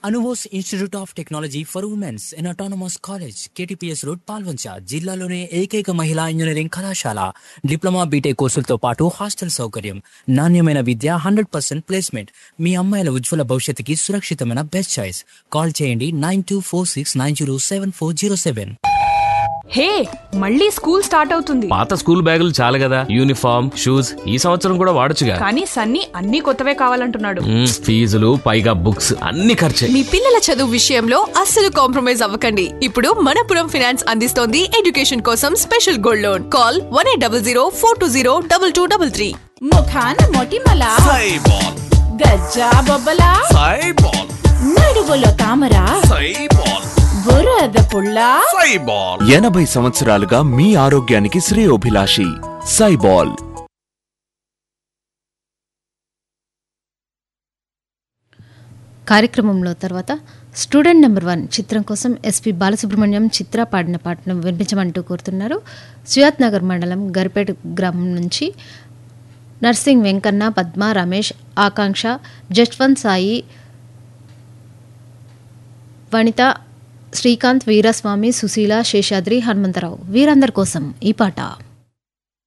Anubose institute of technology for women's in autonomous college KTPS road Palvancha జిల్లాలోనే ఏకైక మహిళా engineering కళాశాల. డిప్లొమా బీటెక్ కోర్సులతో పాటు హాస్టల్ సౌకర్యం, నాణ్యమైన విద్య, 100% ప్లేస్మెంట్. మీ అమ్మాయిల ఉజ్వల భవిష్యత్తుకి సురక్షితమైన బెస్ట్ చాయిస్. కాల్ చేయండి 9246907407. హే, మళ్ళీ స్కూల్ స్టార్ట్ అవుతుంది. పాత స్కూల్ బ్యాగులు చాలు కదా, యూనిఫామ్, షూస్ ఈ సంవత్సరం కూడా వాడొచ్చుగా. కానీ సన్నీ అన్ని కొత్తవే కావాలంటున్నాడు. ఫీజులు పైగా బుక్స్ అన్ని ఖర్చే. మీ పిల్లల చదువు విషయంలో అస్సలు కాంప్రమైజ్ అవ్వకండి. ఇప్పుడు మనపురం ఫైనాన్స్ అందిస్తోంది ఎడ్యుకేషన్ కోసం స్పెషల్ గోల్డ్ లోన్. కాల్ 1800 420 2233. ముఖాన మొటిమల సైబాల్, గజ్జా బొబ్బల సైబాల్, నడువులో తామర సైబాల్, బురద పుల్ల సైబాల్. 80 సంవత్సరాలుగా మీ ఆరోగ్యానికి శ్రేయోభిలాషి సైబాల్. కార్యక్రమంలో తర్వాత స్టూడెంట్ నెంబర్ 1 చిత్రం కోసం SP బాలసుబ్రహ్మణ్యం చిత్ర పాడిన పాటను వినిపించమంటూ కోరుతున్నారు. సుయాత్ నగర్ మండలం గరిపేట గ్రామం నుంచి నర్సింగ్ వెంకన్న, పద్మ, రమేష్, ఆకాంక్ష, జస్వంత్ సాయి, వనిత, శ్రీకాంత్, వీరస్వామి, సుశీల, శేషాద్రి, హనుమంతరావు వీరందరి కోసం ఈ పాట.